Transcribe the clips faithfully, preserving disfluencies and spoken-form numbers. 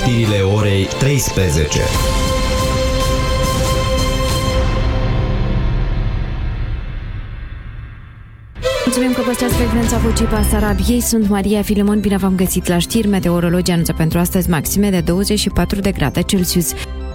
știrile orei treisprezece. Mulțumim că păstrați frecvența Vocii Basarabiei. Sunt Maria Filimon, bine v-am găsit la știri. Meteorologii anunță pentru astăzi maxime de douăzeci și patru de grade Celsius.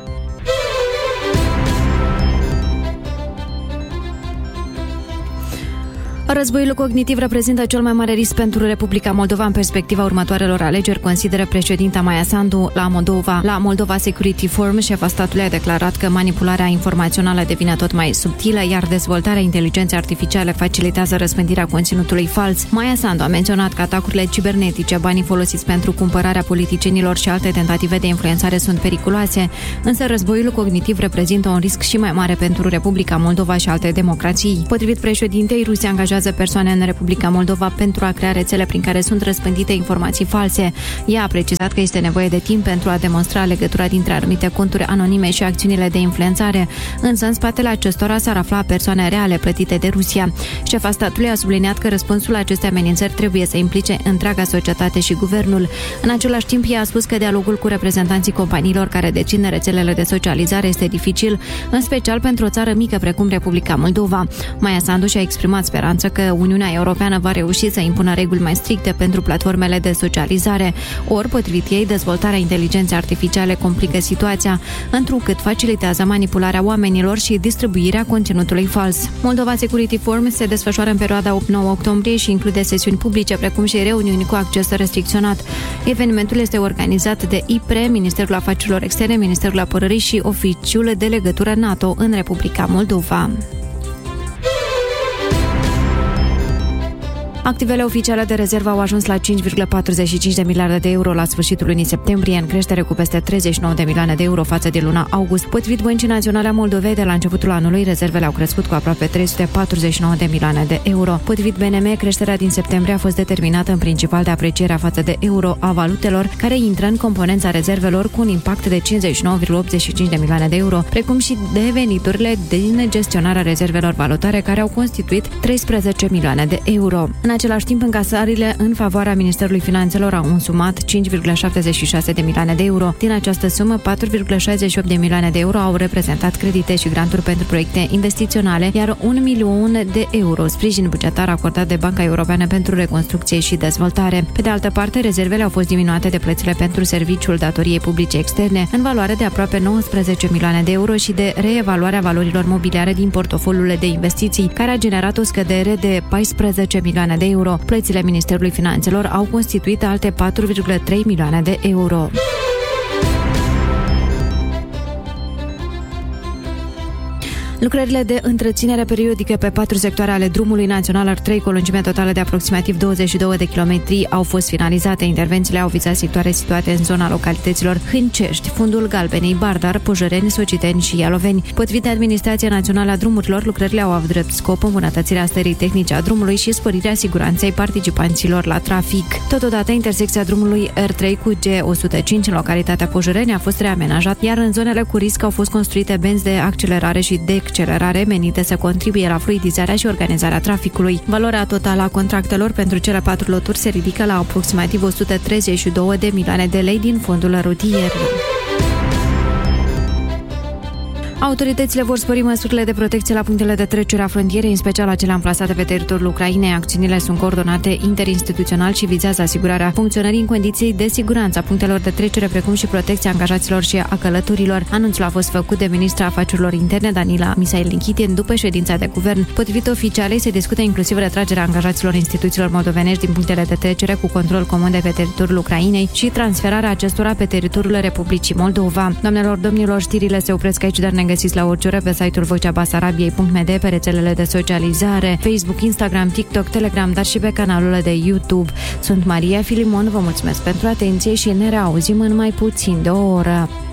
Războiul cognitiv reprezintă cel mai mare risc pentru Republica Moldova în perspectiva următoarelor alegeri, consideră președinta Maia Sandu. La Moldova, la Moldova Security Forum, șefa statului a declarat că manipularea informațională devine tot mai subtilă, iar dezvoltarea inteligenței artificiale facilitează răspândirea conținutului fals. Maia Sandu a menționat că atacurile cibernetice, banii folosiți pentru cumpărarea politicienilor și alte tentative de influențare sunt periculoase, însă războiul cognitiv reprezintă un risc și mai mare pentru Republica Moldova și alte democrații. Potrivit președintei, Rusia angajează persoane în Republica Moldova pentru a crea rețele prin care sunt răspândite informații false. Ea a precizat că este nevoie de timp pentru a demonstra legătura dintre anumite conturi anonime și acțiunile de influențare, însă în spatele acestora s-ar afla persoane reale plătite de Rusia. Șefa statului a subliniat că răspunsul la aceste amenințări trebuie să implice întreaga societate și guvernul. În același timp, ea a spus că dialogul cu reprezentanții companiilor care dețin rețelele de socializare este dificil, în special pentru o țară mică precum Republica Moldova. Maia Sandu și-a exprimat speranța că Uniunea Europeană va reuși să impună reguli mai stricte pentru platformele de socializare, ori, potrivit ei, dezvoltarea inteligenței artificiale complică situația, întrucât facilitează manipularea oamenilor și distribuirea conținutului fals. Moldova Security Forum se desfășoară în perioada opt nouă octombrie și include sesiuni publice, precum și reuniuni cu acces restricționat. Evenimentul este organizat de I P R E, Ministerul Afacerilor Externe, Ministerul Apărării și Oficiul de Legătură NATO în Republica Moldova. Activele oficiale de rezervă au ajuns la cinci virgulă patruzeci și cinci de miliarde de euro la sfârșitul lunii septembrie, în creștere cu peste treizeci și nouă de milioane de euro față de luna august. Potrivit Băncii Naționale a Moldovei, de la începutul anului, rezervele au crescut cu aproape trei sute patruzeci și nouă de milioane de euro. Potrivit B N M, creșterea din septembrie a fost determinată în principal de aprecierea față de euro a valutelor, care intră în componența rezervelor cu un impact de cincizeci și nouă virgulă optzeci și cinci de milioane de euro, precum și de veniturile din gestionarea rezervelor valutare, care au constituit treisprezece milioane de euro. În același timp, încasările în favoarea Ministerului Finanțelor au însumat cinci virgulă șaptezeci și șase de milioane de euro. Din această sumă, patru virgulă șaizeci și opt de milioane de euro au reprezentat credite și granturi pentru proiecte investiționale, iar un milion de euro sprijin bugetar acordat de Banca Europeană pentru Reconstrucție și Dezvoltare. Pe de altă parte, rezervele au fost diminuate de plățile pentru serviciul datoriei publice externe, în valoare de aproape nouăsprezece milioane de euro, și de reevaluarea valorilor mobiliare din portofoliul de investiții, care a generat o scădere de paisprezece milioane de euro. Plățile Ministerului Finanțelor au constituit alte patru virgulă trei milioane de euro. Lucrările de întreținere periodică pe patru sectoare ale drumului național R trei, cu o lungime totală de aproximativ douăzeci și doi de kilometri, au fost finalizate. Intervențiile au vizat sectoare situate în zona localităților Hâncești, Fundul Galbenei, Bardar, Pojăreni, Sociteni și Ialoveni. Potrivit Administrației Naționale a Drumurilor, lucrările au avut drept scop îmbunătățirea stării tehnice a drumului și sporirea siguranței participanților la trafic. Totodată, intersecția drumului R trei cu G o sută cinci în localitatea Pojăreni a fost reamenajat, iar în zonele cu risc au fost construite benzi de accelerare și de accelerare menite să contribuie la fluidizarea și organizarea traficului. Valoarea totală a contractelor pentru cele patru loturi se ridică la aproximativ o sută treizeci și două de milioane de lei din fondul rutier. Autoritățile vor spori măsurile de protecție la punctele de trecere a frontierei, în special acele amplasate pe teritoriul Ucrainei. Acțiunile sunt coordonate interinstituțional și vizează asigurarea funcționării în condiții de siguranță a punctelor de trecere, precum și protecția angajaților și a călătorilor. Anunțul a fost făcut de ministra afacerilor interne, Danila Misail-Nichitin, după ședința de guvern. Potrivit oficialei, se discută inclusiv retragerea angajaților instituțiilor moldovenești din punctele de trecere cu control comun de pe teritoriul Ucrainei și transferarea acestora pe teritoriul Republicii Moldova. Doamnelor, domnilor, știrile se opresc aici, dar ne găsiți la orice oră pe site-ul vocea basarabiei punct m d, pe rețelele de socializare, Facebook, Instagram, TikTok, Telegram, dar și pe canalul de YouTube. Sunt Maria Filimon, vă mulțumesc pentru atenție și ne reauzim în mai puțin de o oră.